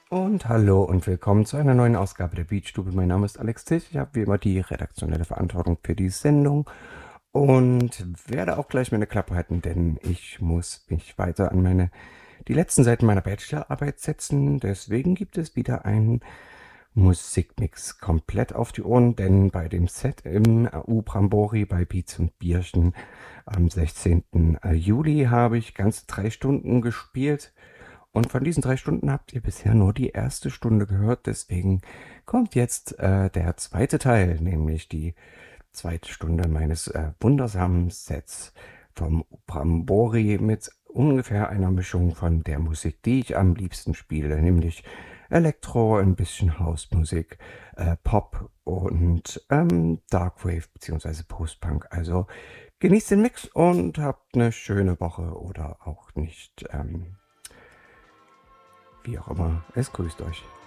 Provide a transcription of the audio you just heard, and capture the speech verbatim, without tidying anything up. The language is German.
Und hallo und willkommen zu einer neuen Ausgabe der Beatstube. Mein Name ist Alex Tisch. Ich habe wie immer die redaktionelle Verantwortung für die Sendung und werde auch gleich meine Klappe halten, denn ich muss mich weiter an meine die letzten Seiten meiner Bachelorarbeit setzen. Deswegen gibt es wieder einen Musikmix komplett auf die Ohren, denn bei dem Set im U Brambori bei Beats und Bierchen am sechzehnten Juli habe ich ganze drei Stunden gespielt. Und von diesen drei Stunden habt ihr bisher nur die erste Stunde gehört. Deswegen kommt jetzt äh, der zweite Teil, nämlich die zweite Stunde meines äh, wundersamen Sets vom Brambori mit ungefähr einer Mischung von der Musik, die ich am liebsten spiele, nämlich Elektro, ein bisschen Housemusik, äh, Pop und ähm, Darkwave bzw. Postpunk. Also genießt den Mix und habt eine schöne Woche oder auch nicht. Ähm, wie auch immer, es grüßt euch.